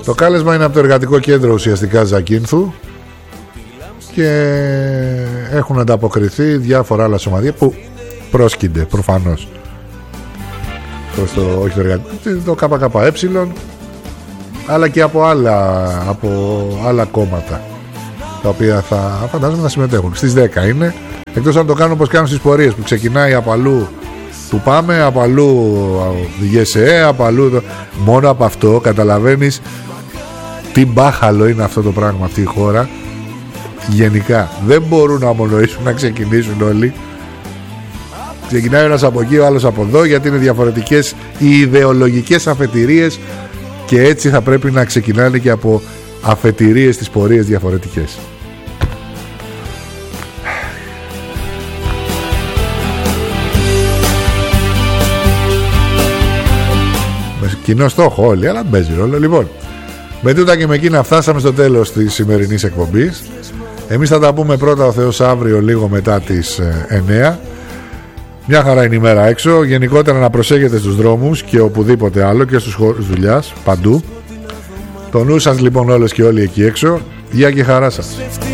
Το κάλεσμα είναι από το Εργατικό Κέντρο ουσιαστικά Ζακίνθου και έχουν ανταποκριθεί διάφορα άλλα σωματεία που πρόσκυνται προφανώς όχι το ΚΚΕ, αλλά και από άλλα κόμματα τα οποία θα φαντάζομαι να συμμετέχουν. Στις 10 είναι, εκτός αν το κάνουν όπως κάνουν στις πορείες που ξεκινάει από αλλού του Πάμε, από αλλού ΓΕΣΕ, από αλλού μόνο από αυτό καταλαβαίνεις τι μπάχαλο είναι αυτό το πράγμα, αυτή η χώρα. Γενικά δεν μπορούν να ομονοήσουν να ξεκινήσουν όλοι. Ξεκινάει ένας από εκεί, ο άλλος από εδώ, γιατί είναι διαφορετικές οι ιδεολογικές αφετηρίες και έτσι θα πρέπει να ξεκινάνε και από αφετηρίες τις πορείες διαφορετικές. Με κοινό στόχο όλοι, αλλά παίζει ρόλο. Λοιπόν, με τούτα και με εκείνα φτάσαμε στο τέλος της σημερινής εκπομπής. Εμείς θα τα πούμε πρώτα ο Θεός αύριο λίγο μετά τις 9. Μια χαρά είναι η μέρα έξω. Γενικότερα να προσέχετε στους δρόμους και οπουδήποτε άλλο και στους χώρους δουλειάς, παντού. Το νου σας λοιπόν όλες και όλοι εκεί έξω. Γεια και χαρά σας.